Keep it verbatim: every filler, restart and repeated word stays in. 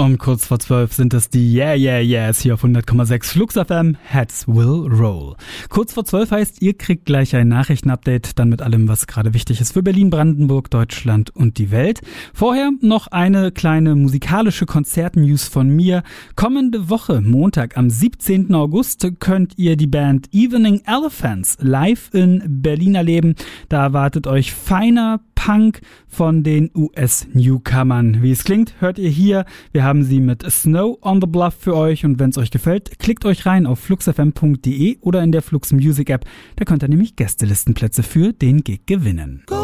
Um kurz vor zwölf sind es die Yeah Yeah Yeahs hier auf hundert Komma sechs Flux F M. Heads will roll. Kurz vor zwölf heißt, ihr kriegt gleich ein Nachrichtenupdate, dann mit allem, was gerade wichtig ist für Berlin, Brandenburg, Deutschland und die Welt. Vorher noch eine kleine musikalische Konzert-News von mir. Kommende Woche, Montag am siebzehnten August, könnt ihr die Band Evening Elephants live in Berlin erleben. Da erwartet euch feiner Punk von den U S-Newcomern. Wie es klingt, hört ihr hier. Wir haben sie mit Snow on the Bluff für euch und wenn es euch gefällt, klickt euch rein auf flux f m punkt d e oder in der Flux Music App. Da könnt ihr nämlich Gästelistenplätze für den Gig gewinnen. Go!